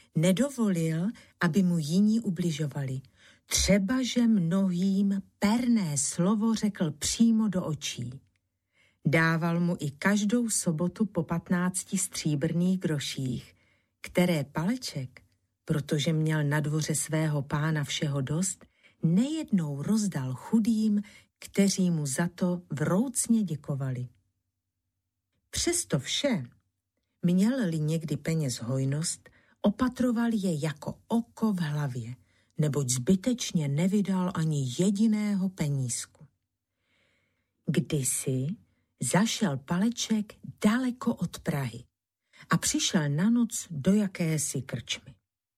nedovolil, aby mu jiní ubližovali. Třeba, že mnohým perné slovo řekl přímo do očí. Dával mu i každou sobotu po 15 stříbrných groších, které Paleček, protože měl na dvoře svého pána všeho dost, nejednou rozdal chudým, kteří mu za to vroucně děkovali. Přesto vše, měl-li někdy peněz hojnost, opatroval je jako oko v hlavě, neboť zbytečně nevydal ani jediného penízku. Kdysi zašel Paleček daleko od Prahy a přišel na noc do jakési krčmy.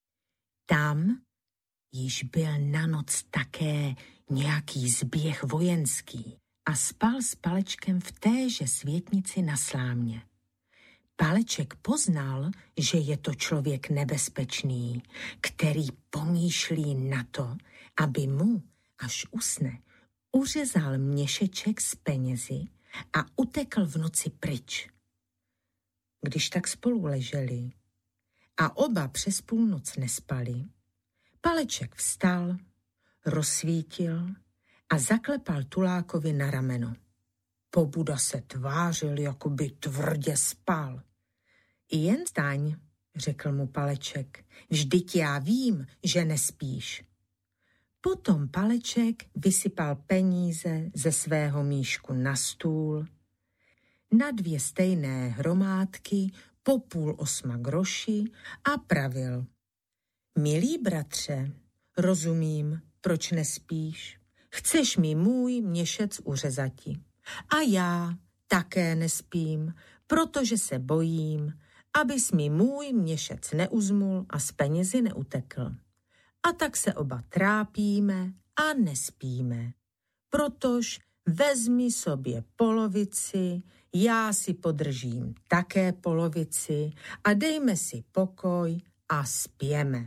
Tam již byl na noc také nějaký zběh vojenský a spal s Palečkem v téže světnici na slámě. Paleček poznal, že je to člověk nebezpečný, který pomýšlí na to, aby mu, až usne, uřezal měšeček s penězi a utekl v noci pryč. Když tak spolu leželi a oba přes půlnoc nespali, Paleček vstal, rozsvítil a zaklepal Tulákovi na rameno. Pobuda se tvářil, jako by tvrdě spal. Jen staň, řekl mu Paleček, vždyť já vím, že nespíš. Potom Paleček vysypal peníze ze svého míšku na stůl, na 2 stejné hromádky po 7:30 groši a pravil. Milý bratře, rozumím, proč nespíš. Chceš mi můj měšec uřezati. A já také nespím, protože se bojím, abys mi můj měšec neuzmul a z penězi neutekl. A tak se oba trápíme a nespíme. Protož vezmi sobě polovici, já si podržím také polovici a dejme si pokoj a spěme.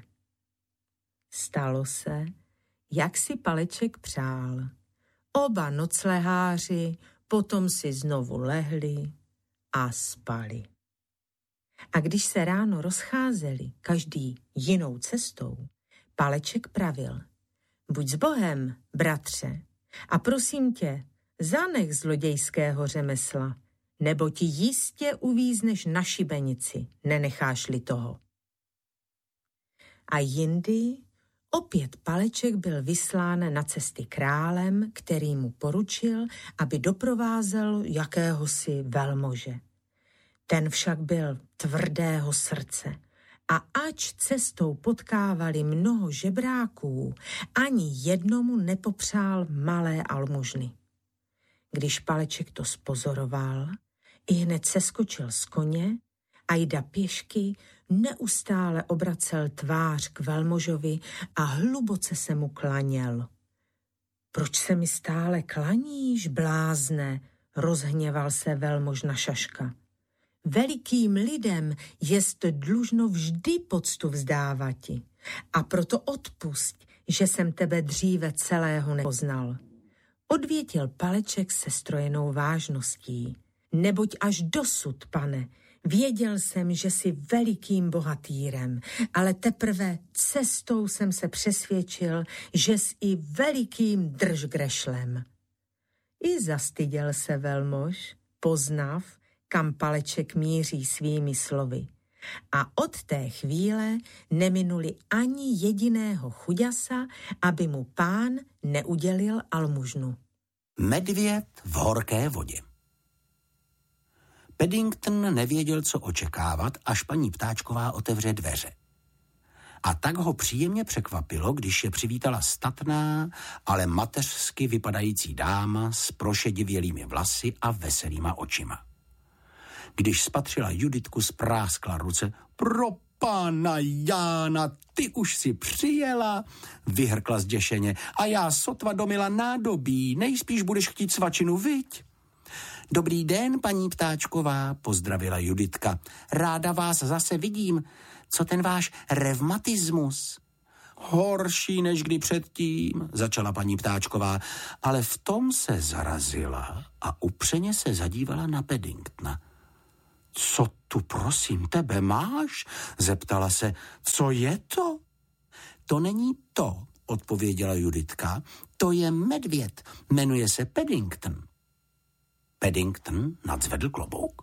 Stalo se, jak si Paleček přál. Oba nocleháři potom si znovu lehli a spali. A když se ráno rozcházeli, každý jinou cestou, Paleček pravil. Buď s Bohem, bratře, a prosím tě, zanech zlodějského řemesla, nebo ti jistě uvízneš na šibenici, nenecháš-li toho. A jindy opět Paleček byl vyslán na cesty králem, který mu poručil, aby doprovázel jakéhosi velmože. Ten však byl tvrdého srdce a ač cestou potkávali mnoho žebráků, ani jednomu nepopřál malé almužny. Když Paleček to spozoroval, ihned seskočil z koně a jda pěšky neustále obracel tvář k velmožovi a hluboce se mu klaněl. Proč se mi stále klaníš, blázne, rozhněval se velmož na Šaška. Velikým lidem jest dlužno vždy poctu vzdávati a proto odpusť, že jsem tebe dříve celého nepoznal. Odvětil Paleček se strojenou vážností. Neboť až dosud, pane, věděl jsem, že jsi velikým bohatýrem, ale teprve cestou jsem se přesvědčil, že jsi i velikým držgrešlem. I zastyděl se velmož, poznav, kam Paleček míří svými slovy. A od té chvíle neminuli ani jediného chuďasa, aby mu pán neudělil almužnu. Medvěd v horké vodě. Paddington nevěděl, co očekávat, až paní Ptáčková otevře dveře. A tak ho příjemně překvapilo, když je přivítala statná, ale mateřsky vypadající dáma s prošedivělými vlasy a veselýma očima. Když spatřila Juditku, spráskla ruce. Pro pána Jána, ty už si přijela, vyhrkla zděšeně. A já sotva domila nádobí, nejspíš budeš chtít svačinu, viď? Dobrý den, paní Ptáčková, pozdravila Juditka. Ráda vás zase vidím. Co ten váš revmatismus? Horší než kdy předtím, začala paní Ptáčková, ale v tom se zarazila a upřeně se zadívala na Paddingtona. Co tu prosím tebe máš? Zeptala se. Co je to? To není to, odpověděla Juditka. To je medvěd. Jmenuje se Paddington. Paddington nadzvedl klobouk.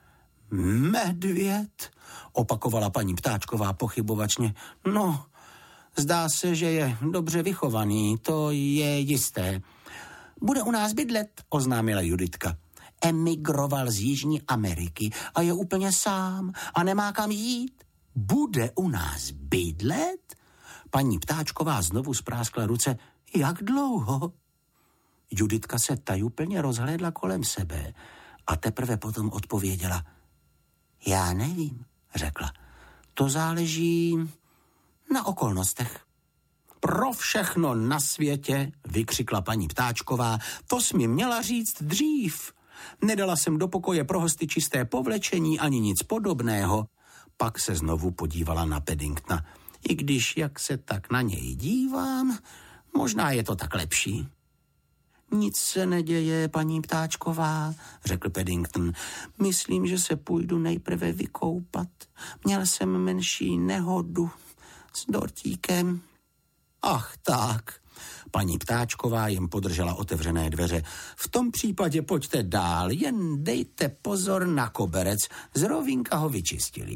Medvěd, opakovala paní Ptáčková pochybovačně. No, zdá se, že je dobře vychovaný, to je jisté. Bude u nás bydlet, oznámila Juditka. Emigroval z Jižní Ameriky a je úplně sám a nemá kam jít. Bude u nás bydlet? Paní Ptáčková znovu spráskla ruce. Jak dlouho? Juditka se tajuplně rozhlédla kolem sebe a teprve potom odpověděla. Já nevím, řekla. To záleží na okolnostech. Pro všechno na světě, vykřikla paní Ptáčková, to jsi mi měla říct dřív. Nedala jsem do pokoje pro hosty čisté povlečení ani nic podobného. Pak se znovu podívala na Paddingtona. I když, jak se tak na něj dívám, možná je to tak lepší. Nic se neděje, paní Ptáčková, řekl Paddington. Myslím, že se půjdu nejprve vykoupat. Měl jsem menší nehodu s dortíkem. Ach tak, paní Ptáčková jim podržela otevřené dveře. V tom případě pojďte dál, jen dejte pozor na koberec, z rovínka ho vyčistili.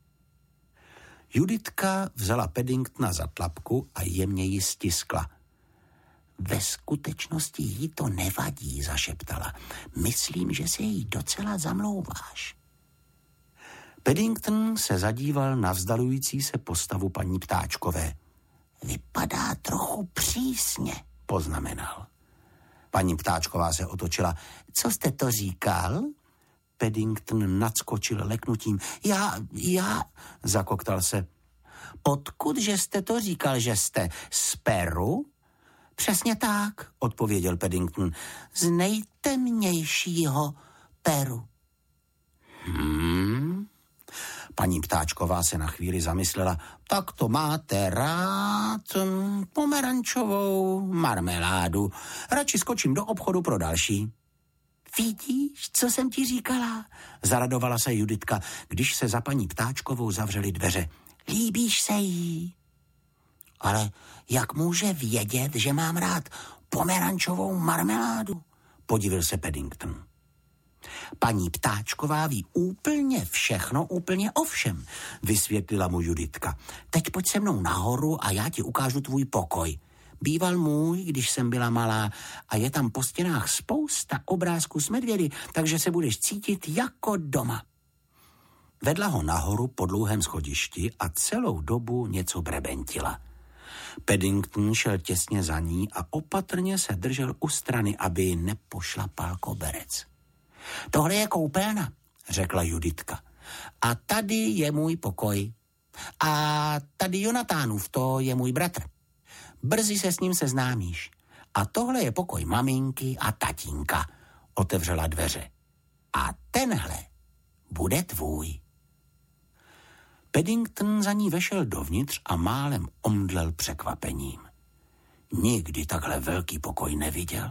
Juditka vzala Paddingtona za tlapku a jemně ji stiskla. Ve skutečnosti jí to nevadí, zašeptala. Myslím, že se jí docela zamlouváš. Paddington se zadíval na vzdalující se postavu paní Ptáčkové. Vypadá trochu přísně, poznamenal. Paní Ptáčková se otočila. Co jste to říkal? Paddington nadskočil leknutím. Já, zakoktal se. Odkud, že jste to říkal, že jste z Peru? Přesně tak, odpověděl Paddington. Z nejtemnějšího Peru. Paní Ptáčková se na chvíli zamyslela. Tak to máte rád pomerančovou marmeládu. Radši skočím do obchodu pro další. Vidíš, co jsem ti říkala? Zaradovala se Juditka, když se za paní Ptáčkovou zavřely dveře. Líbíš se jí? Ale jak může vědět, že mám rád pomerančovou marmeládu? Podivil se Paddington. Paní Ptáčková ví úplně všechno, úplně o všem, vysvětlila mu Juditka. Teď pojď se mnou nahoru a já ti ukážu tvůj pokoj. Býval můj, když jsem byla malá a je tam po stěnách spousta obrázků s medvědy, takže se budeš cítit jako doma. Vedla ho nahoru po dlouhém schodišti a celou dobu něco brebentila. Paddington šel těsně za ní a opatrně se držel u strany, aby nepošlapal koberec. Tohle je koupelna, řekla Juditka. A tady je můj pokoj. A tady Jonatánův, to je můj bratr. Brzy se s ním seznámíš. A tohle je pokoj maminky a tatínka. Otevřela dveře. A tenhle bude tvůj. Paddington za ní vešel dovnitř a málem omdlel překvapením. Nikdy takhle velký pokoj neviděl.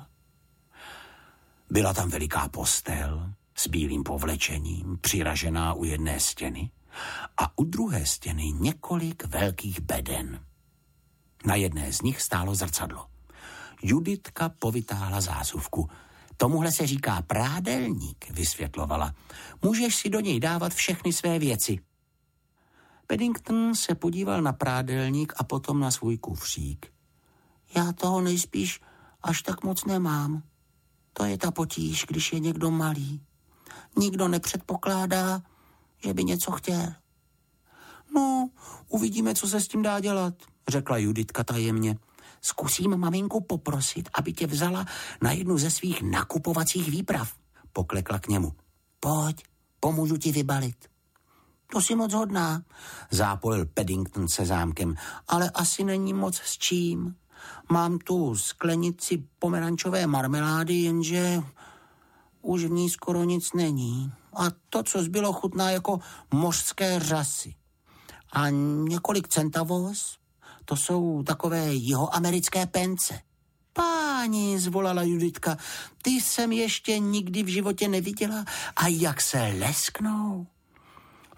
Byla tam veliká postel s bílým povlečením, přiražená u jedné stěny a u druhé stěny několik velkých beden. Na jedné z nich stálo zrcadlo. Juditka povytáhla zásuvku. Tomuhle se říká prádelník, vysvětlovala. Můžeš si do něj dávat všechny své věci. Paddington se podíval na prádelník a potom na svůj kufřík. Já toho nejspíš až tak moc nemám. To je ta potíž, když je někdo malý. Nikdo nepředpokládá, že by něco chtěl. No, uvidíme, co se s tím dá dělat, řekla Juditka tajemně. Zkusím maminku poprosit, aby tě vzala na jednu ze svých nakupovacích výprav, poklekla k němu. Pojď, pomůžu ti vybalit. To si moc hodná, zápolil Paddington se zámkem, ale asi není moc s čím. Mám tu sklenici pomerančové marmelády, jenže už v ní skoro nic není. A to, co zbylo, chutná jako mořské řasy. A několik centavos, to jsou takové jihoamerické pence. Páni, zvolala Juditka, ty jsem ještě nikdy v životě neviděla. A jak se lesknou.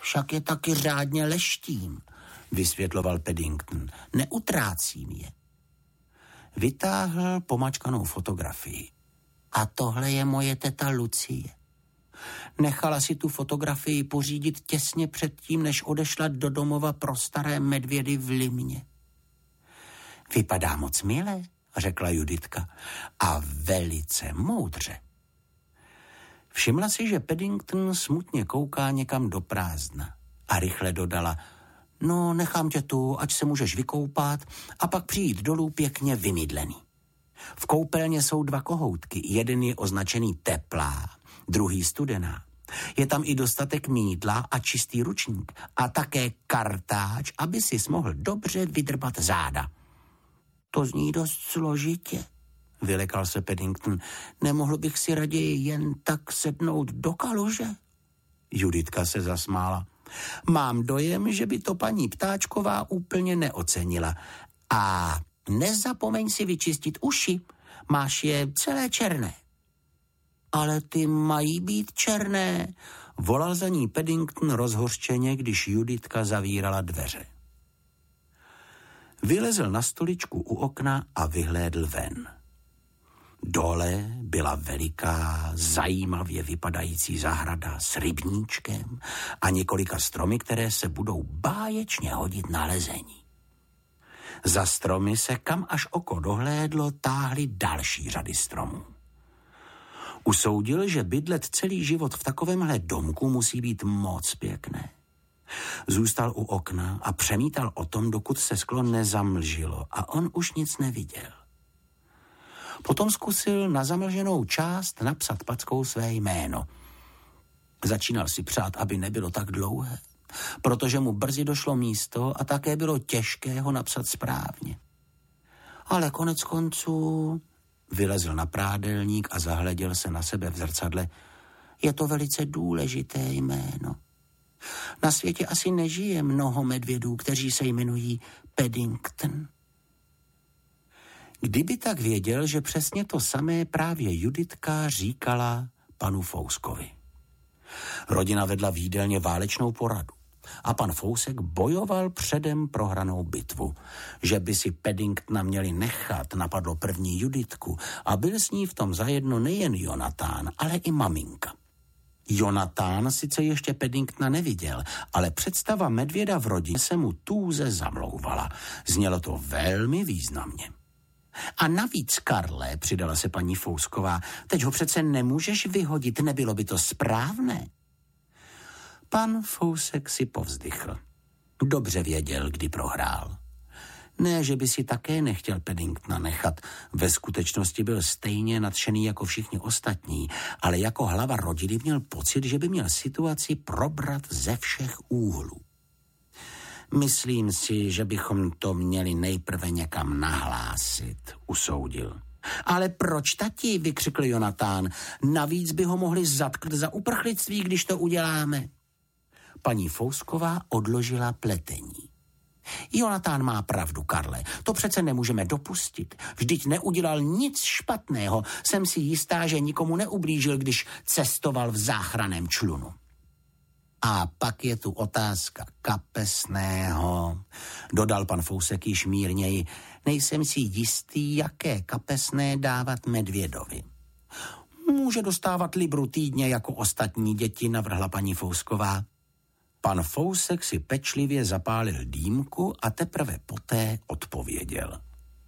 Však je taky řádně leštím, vysvětloval Paddington. Neutrácím je. Vytáhl pomačkanou fotografii. A tohle je moje teta Lucie. Nechala si tu fotografii pořídit těsně předtím, než odešla do domova pro staré medvědy v Limně. Vypadá moc milé, řekla Juditka, a velice moudře. Všimla si, že Paddington smutně kouká někam do prázdna a rychle dodala: no, nechám tě tu, ať se můžeš vykoupat a pak přijít dolů pěkně vymydlený. V koupelně jsou 2 kohoutky, jeden je označený teplá, druhý studená. Je tam i dostatek mýdla a čistý ručník a také kartáč, aby si mohl dobře vydrbat záda. To zní dost složitě, vylekal se Paddington. Nemohl bych si raději jen tak sednout do kaluže? Juditka se zasmála. Mám dojem, že by to paní Ptáčková úplně neocenila. A nezapomeň si vyčistit uši, máš je celé černé. Ale ty mají být černé, volal za ní Paddington rozhořčeně, když Juditka zavírala dveře. Vylezl na stoličku u okna a vyhlédl ven. Dole byla veliká, zajímavě vypadající zahrada s rybníčkem a několika stromy, které se budou báječně hodit na lezení. Za stromy se, kam až oko dohlédlo, táhly další řady stromů. Usoudil, že bydlet celý život v takovémhle domku musí být moc pěkné. Zůstal u okna a přemítal o tom, dokud se sklo nezamlžilo a on už nic neviděl. Potom zkusil na zamlženou část napsat packou své jméno. Začínal si přát, aby nebylo tak dlouhé, protože mu brzy došlo místo a také bylo těžké ho napsat správně. Ale konec konců vylezl na prádelník a zahleděl se na sebe v zrcadle. Je to velice důležité jméno. Na světě asi nežije mnoho medvědů, kteří se jmenují Paddington. Kdyby tak věděl, že přesně to samé právě Juditka říkala panu Fouskovi. Rodina vedla v jídelně válečnou poradu a pan Fousek bojoval předem prohranou bitvu. Že by si Paddingtona měli nechat, napadlo první Juditku a byl s ní v tom zajedno nejen Jonatán, ale i maminka. Jonatán sice ještě Paddingtona neviděl, ale představa medvěda v rodině se mu tůze zamlouvala. Znělo to velmi významně. A navíc, Karle, přidala se paní Fousková, teď ho přece nemůžeš vyhodit, nebylo by to správné. Pan Fousek si povzdychl. Dobře věděl, kdy prohrál. Ne, že by si také nechtěl Paddingtona nechat. Ve skutečnosti byl stejně nadšený jako všichni ostatní, ale jako hlava rodiny měl pocit, že by měl situaci probrat ze všech úhlů. Myslím si, že bychom to měli nejprve někam nahlásit, usoudil. Ale proč, tati, vykřikl Jonatán, navíc by ho mohli zatknout za uprchlictví, když to uděláme. Paní Fousková odložila pletení. Jonatán má pravdu, Karle, to přece nemůžeme dopustit. Vždyť neudělal nic špatného, jsem si jistá, že nikomu neublížil, když cestoval v záchranném člunu. A pak je tu otázka kapesného, dodal pan Fousek již mírněji. Nejsem si jistý, jaké kapesné dávat medvědovi. Může dostávat libru týdně jako ostatní děti, navrhla paní Fousková. Pan Fousek si pečlivě zapálil dýmku a teprve poté odpověděl.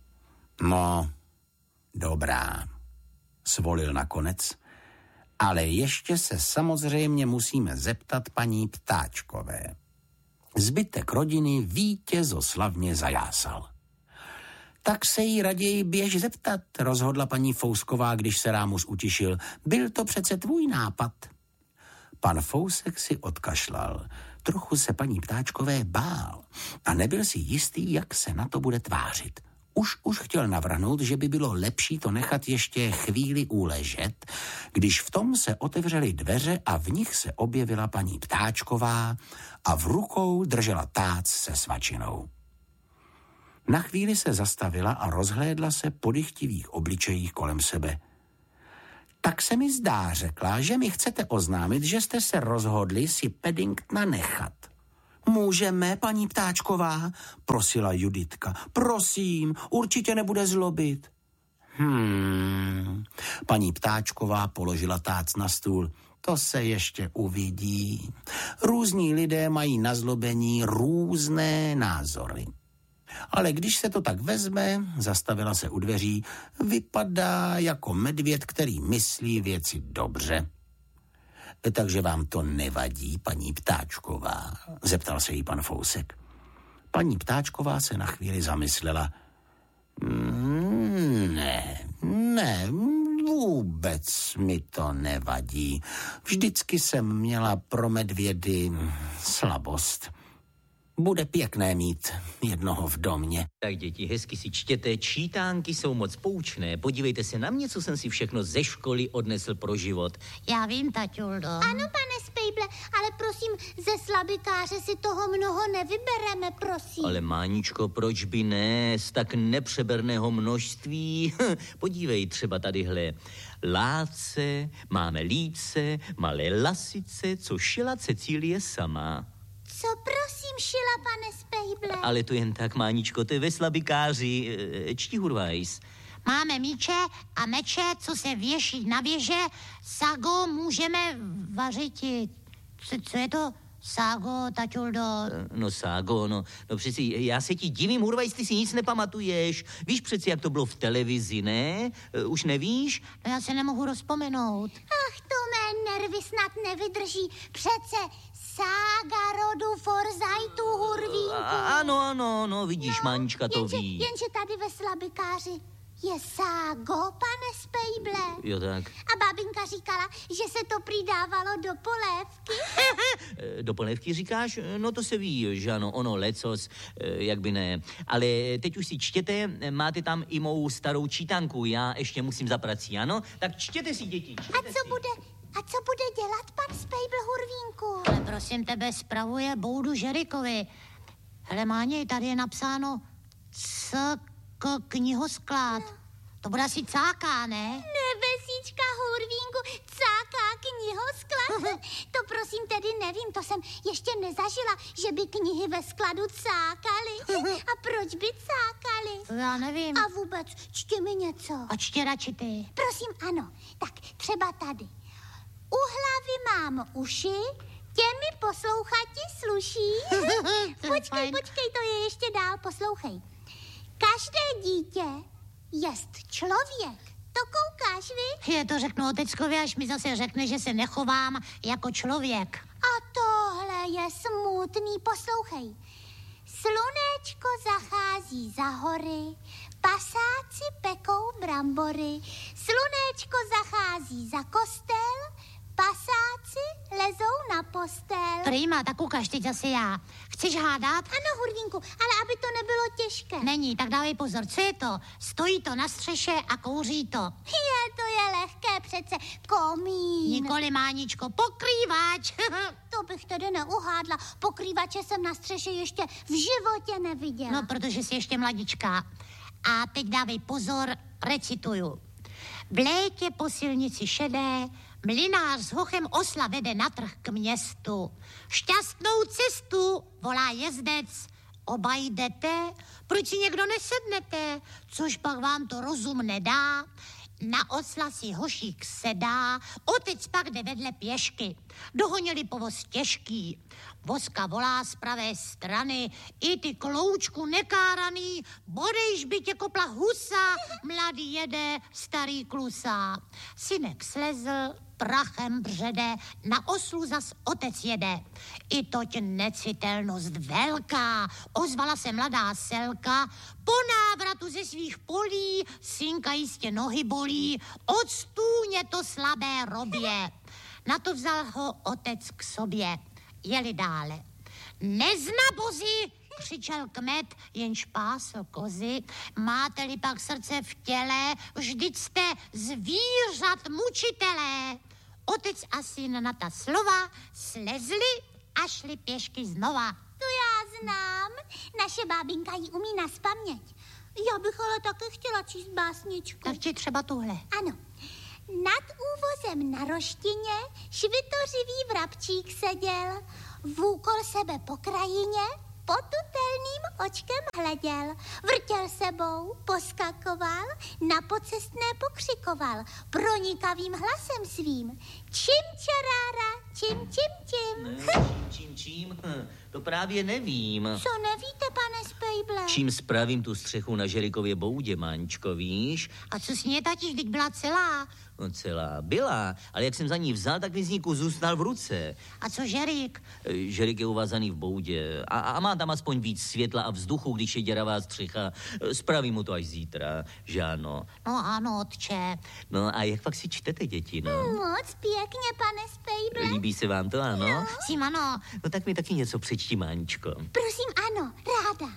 No, dobrá, svolil nakonec, ale ještě se samozřejmě musíme zeptat paní Ptáčkové. Zbytek rodiny vítězoslavně zajásal. Tak se jí raději běž zeptat, rozhodla paní Fousková, když se Rámus utišil. Byl to přece tvůj nápad. Pan Fousek si odkašlal. Trochu se paní Ptáčkové bál a nebyl si jistý, jak se na to bude tvářit. Už chtěl navrhnout, že by bylo lepší to nechat ještě chvíli uležet, když v tom se otevřely dveře a v nich se objevila paní Ptáčková a v rukou držela tác se svačinou. Na chvíli se zastavila a rozhlédla se po dychtivých obličejích kolem sebe. Tak se mi zdá, řekla, že mi chcete oznámit, že jste se rozhodli si Paddingtona nechat. Můžeme, paní Ptáčková? Prosila Juditka. Prosím, určitě nebude zlobit. Paní Ptáčková položila tác na stůl. To se ještě uvidí. Různí lidé mají na zlobení různé názory. Ale když se to tak vezme, zastavila se u dveří, vypadá jako medvěd, který myslí věci dobře. Takže vám to nevadí, paní Ptáčková? Zeptal se jí pan Fousek. Paní Ptáčková se na chvíli zamyslela. Ne, vůbec mi to nevadí. Vždycky jsem měla pro medvědy slabost. Bude pěkné mít jednoho v domě. Tak děti, hezky si čtěte, čítánky jsou moc poučné. Podívejte se na mě, co jsem si všechno ze školy odnesl pro život. Já vím, taťuldo. Ano, pane Spejble, ale prosím, ze slabikáře si toho mnoho nevybereme, prosím. Ale Máničko, proč by ne? Z tak nepřeberného množství. Podívej třeba tadyhle. Láce, máme líce, malé lasice, co šila Cecílie sama. Co prosím šila, pane Spejble? Ale to jen tak, Máničko, to je ve slabikáři. Čti Hurvajs. Máme míče a meče, co se věší na věže. Sago můžeme vařit. Co je to? Ságo, taťuldo. No Ságo, no přeci já se ti divím, Hurvajs, ty si nic nepamatuješ. Víš přeci, jak to bylo v televizi, ne? Už nevíš? No já se nemohu rozpomenout. Ach, to mé nervy snad nevydrží. Přece sága rodu Forzajtu Hurvínku. Ano, vidíš, Mánička to ví. Jenže tady ve slabikáři je ságo, pane Spejble. Jo, tak. A babinka říkala, že se to přidávalo do polévky. Do polévky říkáš? No to se ví, že ano, ono lecos, jak by ne. Ale teď už si čtěte, máte tam i mou starou čítanku, já ještě musím za prací, ano? Tak čtěte si, děti, čtěte A co bude dělat pan Spejble Hurvínku? Ale prosím tebe, spravuje boudu Žerikovi. Hele, Máni, tady je napsáno knihosklad. To bude asi cáká, ne? Nebesíčka Hurvínku, cáká knihosklad? To prosím tedy nevím, to jsem ještě nezažila, že by knihy ve skladu cákaly. A proč by cákaly? To já nevím. A vůbec, čti mi něco. A čtě radši ty. Prosím, ano. Tak třeba tady. U hlavy mám uši, těmi poslouchati sluší. Počkej, to je ještě dál, poslouchej. Každé dítě jest člověk. To koukáš, vy? Je to řeknu oteckovi, až mi zase řekne, že se nechovám jako člověk. A tohle je smutný, poslouchej. Slunečko zachází za hory, pasáci pekou brambory. Slunečko zachází za kostel, pasáci lezou na postel. Prýma, tak ukaž teď zase já. Chceš hádat? Ano, Hurvínku, ale aby to nebylo těžké. Není, tak dávej pozor, co je to? Stojí to na střeše a kouří to. To je lehké přece, komín. Nikoli, Máničko, pokrývač. To bych tedy neuhádla. Pokrývače jsem na střeše ještě v životě neviděla. No, protože jsi ještě mladička. A teď dávej pozor, recituju. V létě po silnici šedé mlynář s hochem osla vede na trh k městu. Šťastnou cestu volá jezdec. Oba jdete, proč si někdo nesednete, což pak vám to rozum nedá. Na osla si hošík sedá, otec pak jde vedle pěšky. Dohonili povoz těžký. Vozka volá z pravé strany, i ty kloučku nekáraný, bodejž by tě kopla husa, mladý jede, starý klusá. Synek slezl, prachem břede, na oslu zas otec jede. I toť necitelnost velká, ozvala se mladá selka, po návratu ze svých polí, synka jistě nohy bolí, od stůně to slabé robě. Na to vzal ho otec k sobě. Jeli dále. Neznabozi, křičel kmet, jenž pásl kozy. Máte-li pak srdce v těle, vždyť jste zvířat mučitelé. Otec a syn na ta slova slezli a šli pěšky znova. To já znám. Naše bábinka ji umí nazpaměť. Já bych ale taky chtěla číst básničku. Tak ti třeba tuhle. Ano. Nad úvozem na roštině švitořivý vrabčík seděl, vůkol sebe po krajině, potutelným očkem hleděl, vrtěl sebou, poskakoval, na pocestné pokřikoval, pronikavým hlasem svým. Čim čarára, čim. Čím? To právě nevím. Co nevíte, pane Spejble? Čím spravím tu střechu na Žerikově boudě, Máňčko, víš? A co s ní, tati, vždyť byla celá? No celá byla, ale jak jsem za ní vzal, tak mi z ní kus zůstal v ruce. A co Žerik? Žerik je uvázaný v boudě a má tam aspoň víc světla a vzduchu, když je děravá střecha. Spravím mu to až zítra, že ano? No ano, otče. No a jak pak si čtete, děti, no? Moc pěkně, pane Spejble. Líbí se vám to, ano? No. Sim, ano. No tak mi taky něco přečti, Máňčko. Prosím, ano, ráda.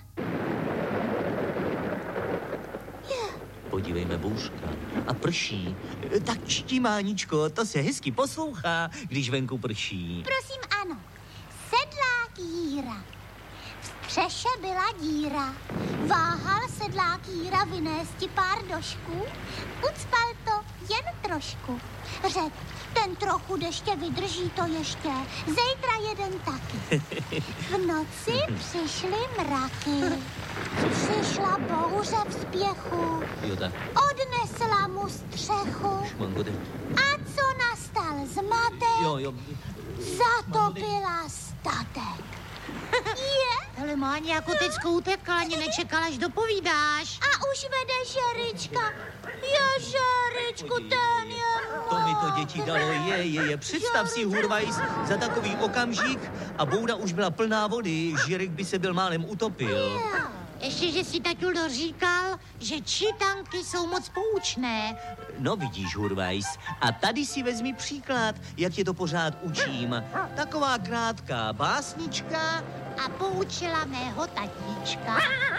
Podívejme, bouřka. A prší. Tak čti, Máničko, to se hezky poslouchá, když venku prší. Prosím, ano. Sedlák Jíra. V střeše byla díra. Váhal sedlák Jíra vynésti pár došků. Ucpal to jen trošku. Řekl, ten trochu deště vydrží to ještě. Zítra jeden taky. V noci přišly mraky. Přišla bouře v spěchu. Jo, tak. Odnesla mu střechu. Mango, A co nastal zmatek? jo. Zatopila statek. Je? Hele, Máně, jako teď utekla, ani nečekala, až dopovídáš. A už vede Žerička. Je Žeričku, ten je To mi to, děti, dalo, je. Představ si, Hurvajs, za takový okamžik a bouda už byla plná vody. Žirek by se byl málem utopil. Ještě, že si taťuldo říkal, že čítanky jsou moc poučné. No vidíš, Hurvajs, a tady si vezmi příklad, jak tě to pořád učím. Taková krátká básnička. A poučila mého tatíčka.